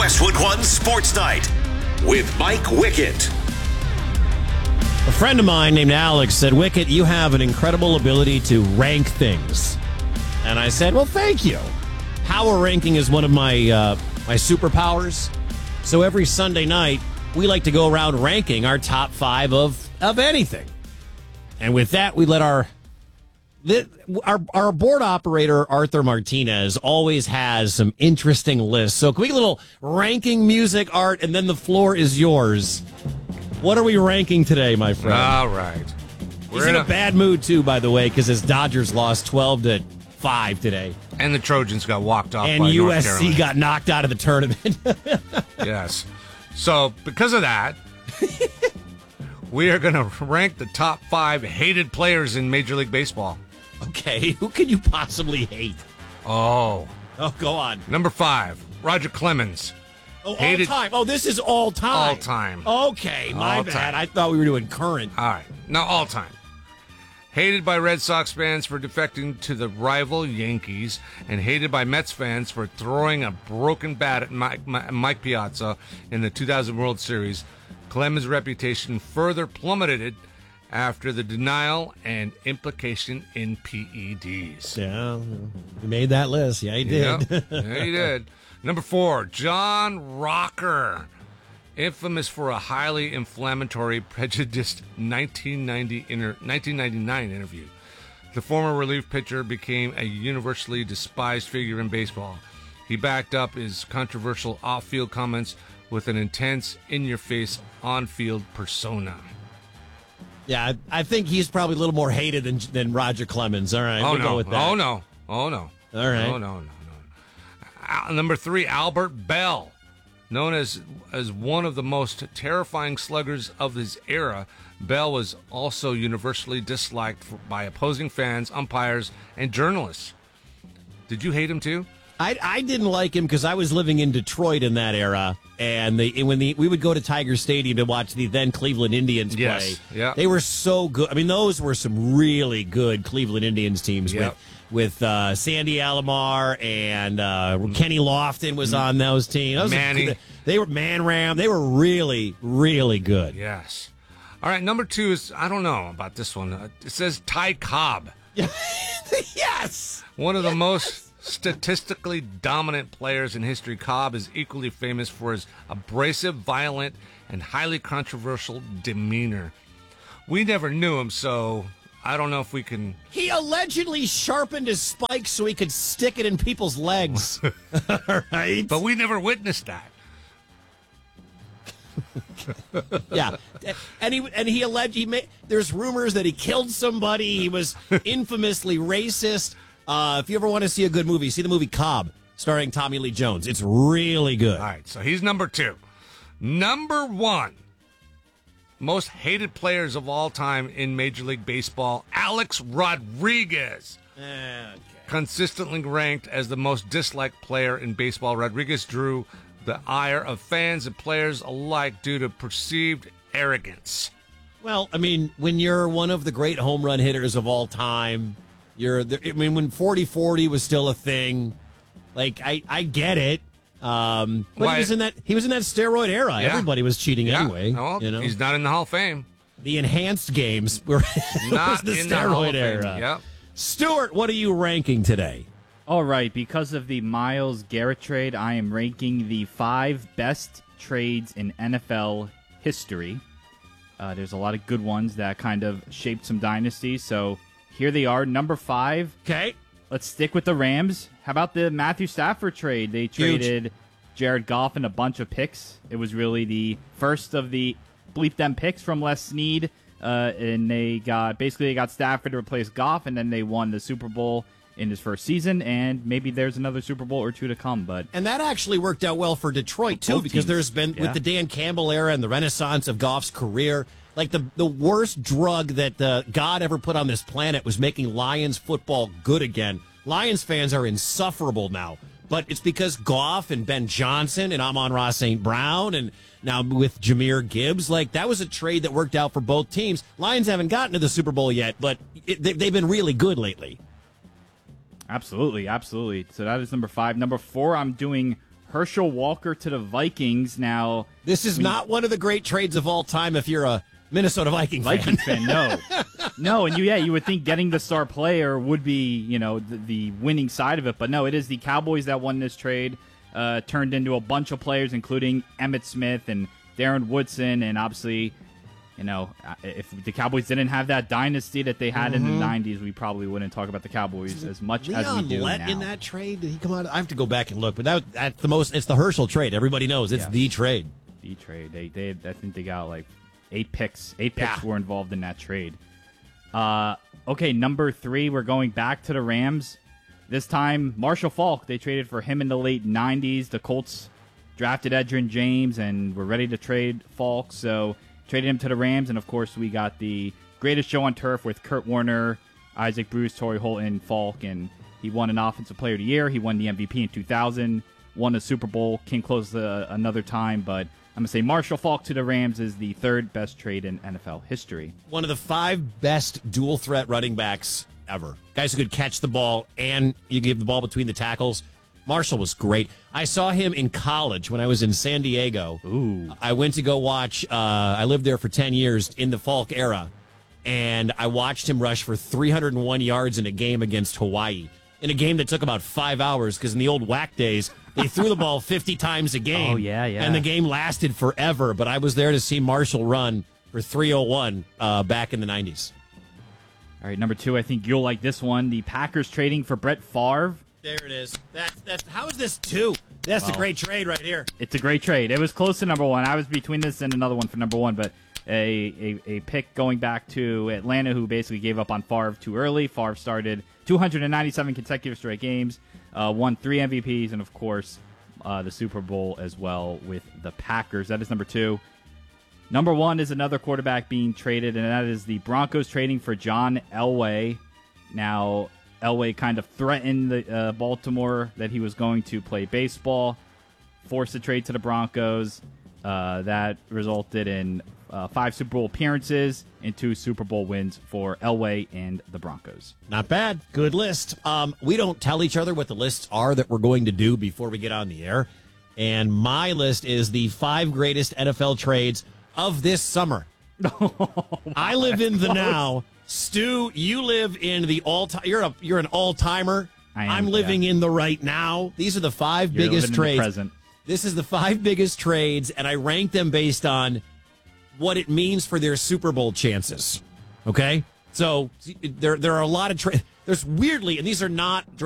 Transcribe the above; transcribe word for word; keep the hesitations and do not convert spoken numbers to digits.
Westwood One Sports Night with Mike Wickett. A friend of mine named Alex said, Wickett, you have an incredible ability to rank things. And I said, well, thank you. Power ranking is one of my uh, my superpowers. So every Sunday night, we like to go around ranking our top five of, of anything. And with that, we let our, our our board operator, Arthur Martinez, always has some interesting lists. So can we get a little ranking music, Art, and then the floor is yours. What are we ranking today, my friend? All right. We're He's in a, a bad mood, too, by the way, because his Dodgers lost twelve to five today. And the Trojans got walked off and by U North S C Carolina. got knocked out of the tournament. Yes. So, because of that, we are going to rank the top five hated players in Major League Baseball. Okay, who can you possibly hate? Oh. Oh, go on. Number five, Roger Clemens. Oh, hated, all time. Oh, this is all time. All time. Okay, my all bad. Time. I thought we were doing current. All right. Now, all time. Hated by Red Sox fans for defecting to the rival Yankees, and hated by Mets fans for throwing a broken bat at Mike, Mike Piazza in the two thousand World Series. Clemens' reputation further plummeted after the denial and implication in P E Ds. Yeah, he made that list. Yeah, he did. Yep. Yeah, he did. Number four, John Rocker. Infamous for a highly inflammatory, prejudiced nineteen ninety inter- nineteen ninety-nine interview. The former relief pitcher became a universally despised figure in baseball. He backed up his controversial off-field comments with an intense, in-your-face, on-field persona. Yeah, I, I think he's probably a little more hated than than Roger Clemens. All right, oh, we'll no. go with that. Oh, no. Oh, no. All right. Oh, no, no, no. Uh, number three, Albert Bell. Known as, as one of the most terrifying sluggers of his era, Bell was also universally disliked for, by opposing fans, umpires, and journalists. Did you hate him too? I, I didn't like him because I was living in Detroit in that era, and they when the we would go to Tiger Stadium to watch the then Cleveland Indians play. Yes, yeah. They were so good. I mean, those were some really good Cleveland Indians teams yep. with with uh, Sandy Alomar and uh, Kenny Lofton was on those teams. Those Manny. Were, they were Man Ram. They were really, really good. Yes. All right, number two is, I don't know about this one. Uh, it says Ty Cobb. Yes! One of the most statistically dominant players in history, Cobb is equally famous for his abrasive, violent, and highly controversial demeanor. We never knew him, so I don't know if we can... He allegedly sharpened his spikes so he could stick it in people's legs. Right? But we never witnessed that. Yeah, and he and he alleged he made. There's rumors that he killed somebody. He was infamously racist. Uh, if you ever want to see a good movie, see the movie Cobb, starring Tommy Lee Jones. It's really good. All right, so he's number two. Number one, most hated players of all time in Major League Baseball, Alex Rodriguez. Okay. Consistently ranked as the most disliked player in baseball, Rodriguez drew the ire of fans and players alike due to perceived arrogance. Well, I mean, when you're one of the great home run hitters of all time, you're. The, I mean, when forty forty was still a thing, like I, I get it. Um, but Why- he was in that. He was in that steroid era. Yeah. Everybody was cheating Yeah, anyway. no, you know, he's not in the Hall of Fame. the enhanced games were Not was the in the Hall steroid of Fame. era. Yep. Stuart, what are you ranking today? All right, because of the Myles Garrett trade, I am ranking the five best trades in N F L history. Uh, there's a lot of good ones that kind of shaped some dynasties, so here they are. Number five. Okay. Let's stick with the Rams. How about the Matthew Stafford trade? They traded Jared Goff and a bunch of picks. It was really the first of the bleep them picks from Les Snead, uh, and they got basically they got Stafford to replace Goff, and then they won the Super Bowl in his first season, and maybe there's another Super Bowl or two to come. But And that actually worked out well for Detroit, too, Both because teams. there's been, Yeah. with the Dan Campbell era and the renaissance of Goff's career, like the, the worst drug that uh, God ever put on this planet was making Lions football good again. Lions fans are insufferable now, but it's because Goff and Ben Johnson and Amon-Ra Saint Brown and now with Jahmyr Gibbs, like that was a trade that worked out for both teams. Lions haven't gotten to the Super Bowl yet, but it, they, they've been really good lately. Absolutely, absolutely. So that is number five. Number four, I'm doing Herschel Walker to the Vikings. Now, This is not one of the great trades of all time if you're a Minnesota Viking fan. Vikings fan, no, no, and you, yeah, you would think getting the star player would be, you know, the, the winning side of it, but no, it is the Cowboys that won this trade. Uh, turned into a bunch of players, including Emmitt Smith and Darren Woodson, and obviously, you know, if the Cowboys didn't have that dynasty that they had mm-hmm. in the nineties, we probably wouldn't talk about the Cowboys as much Leon as we do Lett now. In that trade, did he come out? I have to go back and look, but that that's the most. It's the Herschel trade. Everybody knows it's yes. the trade. The trade. They, they, I think they got like eight picks. Eight picks yeah. were involved in that trade. Uh, okay, number three, we're going back to the Rams. This time, Marshall Faulk. They traded for him in the late nineties. The Colts drafted Edgerrin James and were ready to trade Faulk, so traded him to the Rams. And, of course, we got the greatest show on turf with Kurt Warner, Isaac Bruce, Torrey Holton, Faulk, and he won an Offensive Player of the Year. He won the M V P in two thousand, won a Super Bowl, came close uh, another time, but I'm going to say Marshall Faulk to the Rams is the third best trade in N F L history. One of the five best dual-threat running backs ever. Guys who could catch the ball and you give the ball between the tackles. Marshall was great. I saw him in college when I was in San Diego. Ooh. I went to go watch, uh, I lived there for ten years in the Faulk era, and I watched him rush for three hundred one yards in a game against Hawaii. In a game that took about five hours, because in the old W A C days, they threw the ball fifty times a game. Oh, yeah, yeah. And the game lasted forever, but I was there to see Marshall run for three oh one uh, back in the nineties. All right, number two, I think you'll like this one. The Packers trading for Brett Favre. There it is. That's that's how is this two? That's Well, a great trade right here. It's a great trade. It was close to number one. I was between this and another one for number one, but a, a, a pick going back to Atlanta, who basically gave up on Favre too early. Favre started two hundred ninety-seven consecutive straight games, uh, won three M V Ps, and, of course, uh, the Super Bowl as well with the Packers. That is number two. Number one is another quarterback being traded, and that is the Broncos trading for John Elway. Now, Elway kind of threatened the, uh, Baltimore that he was going to play baseball, forced the trade to the Broncos. Uh, that resulted in uh, five Super Bowl appearances and two Super Bowl wins for Elway and the Broncos. Not bad. Good list. Um, we don't tell each other what the lists are that we're going to do before we get on the air. And my list is the five greatest N F L trades of this summer. I live in the now. Stu, you live in the all time. You're a you're an all timer. I'm living yeah. in the right now. These are the five You're biggest living in the trades. present. This is the five biggest trades, and I rank them based on what it means for their Super Bowl chances. Okay, so there there are a lot of trades. There's weirdly, and these are not